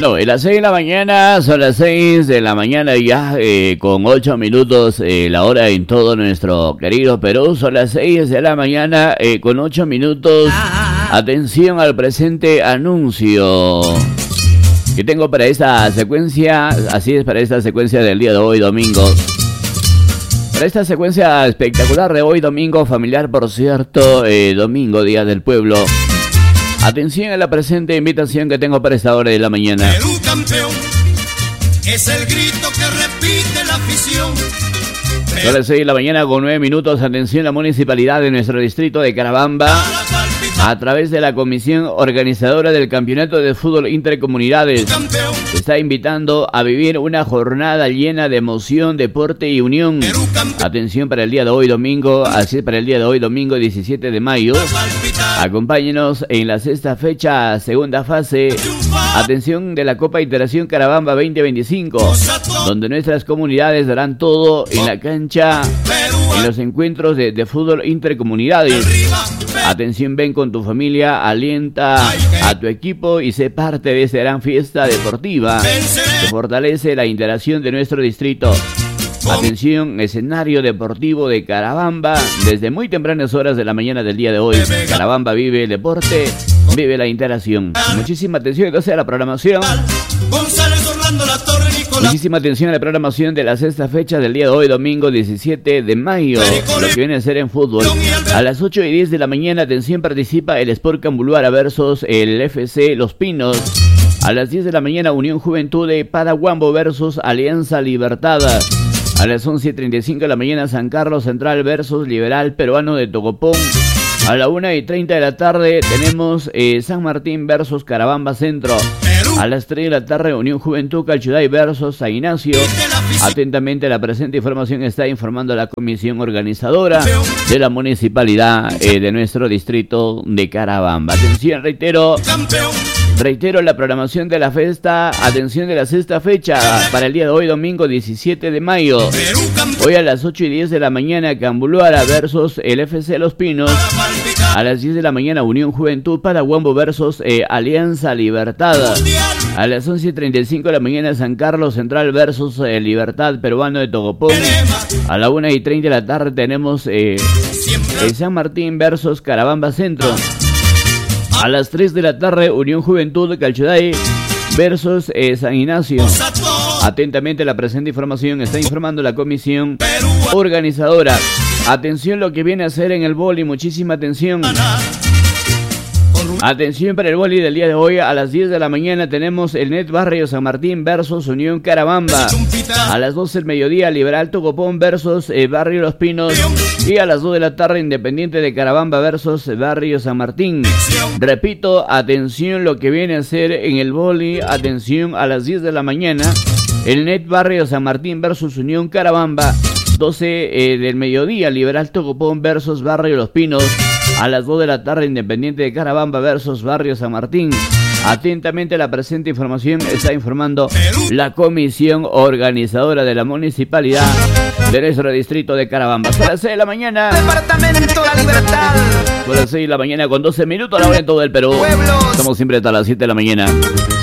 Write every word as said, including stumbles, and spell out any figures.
No, es las seis de la mañana, son las seis de la mañana ya, eh, con ocho minutos eh, la hora en todo nuestro querido Perú. Son las seis de la mañana eh, con ocho minutos. Atención al presente anuncio que tengo para esta secuencia. Así es, para esta secuencia del día de hoy, domingo. Para esta secuencia espectacular de hoy, domingo, familiar, por cierto, eh, domingo, Día del Pueblo. Atención a la presente invitación que tengo para esta hora de la mañana. Perú campeón, es el grito que repite la afición. Son las seis de la mañana con nueve minutos. Atención a la municipalidad de nuestro distrito de Carabamba, a través de la comisión organizadora del campeonato de fútbol intercomunidades, está invitando a vivir una jornada llena de emoción, deporte y unión. Atención para el día de hoy domingo, así es, para el día de hoy domingo diecisiete de mayo. Acompáñenos en la sexta fecha, segunda fase. Atención de la Copa Iteración Carabamba veinte veinticinco, donde nuestras comunidades darán todo en la cancha en los encuentros de, de fútbol intercomunidades. Atención, ven con tu familia, alienta a tu equipo y sé parte de esta gran fiesta deportiva que fortalece la interacción de nuestro distrito. Atención, escenario deportivo de Carabamba desde muy tempranas horas de la mañana del día de hoy. Carabamba vive el deporte, vive la interacción. Muchísima atención entonces a la programación. Muchísima atención a la programación de la sexta fecha del día de hoy, domingo diecisiete de mayo, lo que viene a ser en fútbol. A las ocho y diez de la mañana, atención, participa el Sport Cambuluara versus el F C Los Pinos. A las diez de la mañana, Unión Juventud de Padahuambo versus Alianza Libertad. A las once y treinta y cinco de la mañana, San Carlos Central versus Liberal Peruano de Tocopón. A la una y treinta de la tarde tenemos eh, San Martín versus Carabamba Centro. A las tres de la tarde, Unión Juventud Calchuday versus San Ignacio. Atentamente, la presente información está informando la comisión organizadora de la municipalidad eh, de nuestro distrito de Carabamba. Atención, reitero. Reitero la programación de la fiesta. Atención de la sexta fecha para el día de hoy, domingo diecisiete de mayo. Hoy a las ocho y diez de la mañana, Cambuluara versus el F C Los Pinos. A las diez de la mañana, Unión Juventud Padahuambo versus eh, Alianza Libertad. A las once y treinta y cinco de la mañana, San Carlos Central versus eh, Libertad Peruano de Tocopón. A la una y treinta de la tarde tenemos eh, eh, San Martín versus Carabamba Centro. A las tres de la tarde, Unión Juventud de Calchuday versus eh, San Ignacio. Atentamente, la presente información está informando la comisión organizadora. Atención lo que viene a ser en el vóley, muchísima atención. Atención para el vóley del día de hoy. A las diez de la mañana tenemos el Net Barrio San Martín versus Unión Carabamba. A las doce del mediodía, Liberal Tocopón versus eh, Barrio Los Pinos. Y a las dos de la tarde, Independiente de Carabamba versus Barrio San Martín. Repito, atención lo que viene a ser en el vóley. Atención, a las diez de la mañana, el Net Barrio San Martín versus Unión Carabamba. doce eh, del mediodía, Liberal Tocopón versus Barrio Los Pinos. A las dos de la tarde, Independiente de Carabamba versus Barrio San Martín. Atentamente, la presente información está informando la comisión organizadora de la municipalidad de nuestro distrito de Carabamba. Son las seis de la mañana. Departamento La Libertad. Son las seis de la mañana con doce minutos a la hora en todo el Perú. Estamos siempre hasta las siete de la mañana.